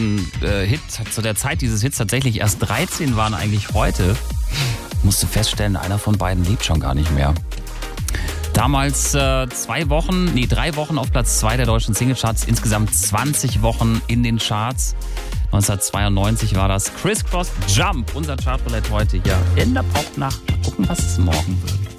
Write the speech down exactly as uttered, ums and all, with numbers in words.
deren äh, Hit, zu der Zeit dieses Hits tatsächlich erst dreizehn waren eigentlich heute, musste feststellen, einer von beiden lebt schon gar nicht mehr. Damals äh, zwei Wochen, nee, drei Wochen auf Platz zwei der deutschen Singlecharts, insgesamt zwanzig Wochen in den Charts. neunzehnhundertzweiundneunzig war das Criss Cross Jump, unser Chartroulette heute hier in der Popnacht. Mal gucken, was es morgen wird.